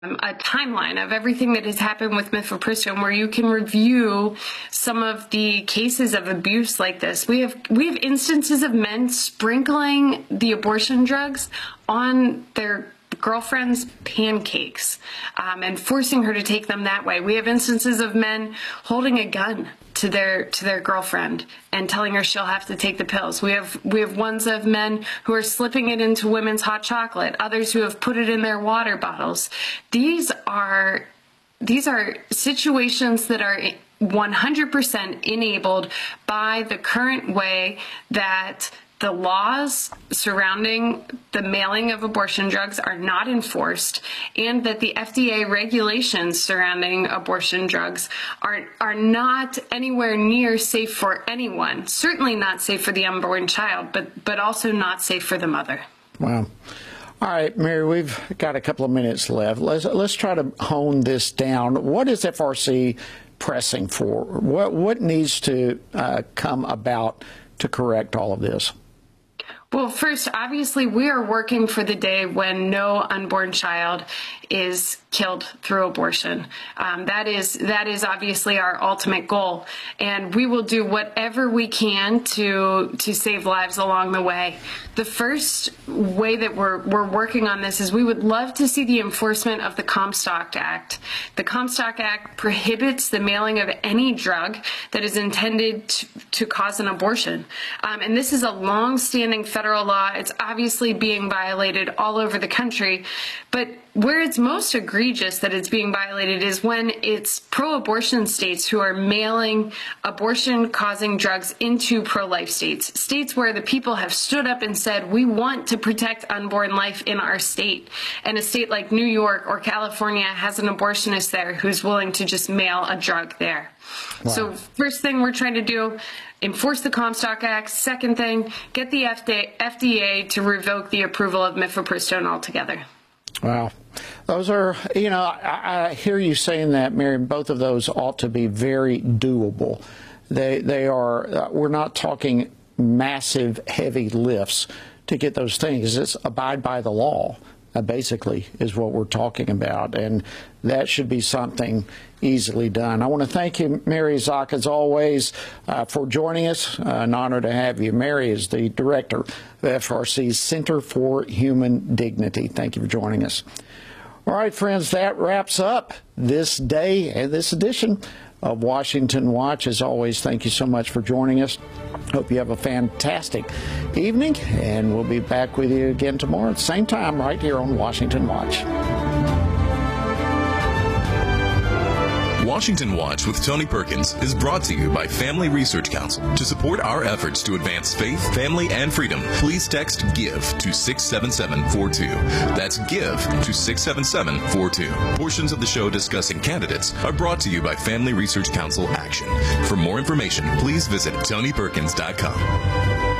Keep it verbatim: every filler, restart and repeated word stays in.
a timeline of everything that has happened with mifepristone, where you can review some of the cases of abuse like this. We have we have instances of men sprinkling the abortion drugs on their girlfriend's pancakes um, and forcing her to take them that way. We have instances of men holding a gun to their to their girlfriend and telling her she'll have to take the pills. We have we have ones of men who are slipping it into women's hot chocolate, others who have put it in their water bottles. These are these are situations that are one hundred percent enabled by the current way that the laws surrounding the mailing of abortion drugs are not enforced, and that the F D A regulations surrounding abortion drugs are are not anywhere near safe for anyone. Certainly not safe for the unborn child, but but also not safe for the mother. Wow. All right, Mary, we've got a couple of minutes left. Let's let's try to hone this down. What is F R C pressing for? What what needs to uh, come about to correct all of this? Well, first, obviously, we are working for the day when no unborn child is killed through abortion. Um, that is that is obviously our ultimate goal, and we will do whatever we can to to save lives along the way. The first way that we're we're working on this is we would love to see the enforcement of the Comstock Act. The Comstock Act prohibits the mailing of any drug that is intended to, to cause an abortion, um, and this is a long-standing federal law. It's obviously being violated all over the country, but where it's most egregious that it's being violated is when it's pro-abortion states who are mailing abortion-causing drugs into pro-life states, states where the people have stood up and said, we want to protect unborn life in our state. And a state like New York or California has an abortionist there who's willing to just mail a drug there. Wow. So first thing we're trying to do, enforce the Comstock Act. Second thing, get the F D A to revoke the approval of mifepristone altogether. Wow. Those are, you know, I, I hear you saying that, Mary, both of those ought to be very doable. They, they are, uh, we're not talking massive, heavy lifts to get those things. It's abide by the law, uh, basically, is what we're talking about. And that should be something easily done. I want to thank you, Mary Szoch, as always, uh, for joining us. Uh, an honor to have you. Mary is the director of F R C's Center for Human Dignity. Thank you for joining us. All right, friends, that wraps up this day and this edition of Washington Watch. As always, thank you so much for joining us. Hope you have a fantastic evening, and we'll be back with you again tomorrow at the same time right here on Washington Watch. Washington Watch with Tony Perkins is brought to you by Family Research Council. To support our efforts to advance faith, family, and freedom, please text GIVE to six seven seven four two. That's GIVE to six seven seven four two. Portions of the show discussing candidates are brought to you by Family Research Council Action. For more information, please visit tony perkins dot com.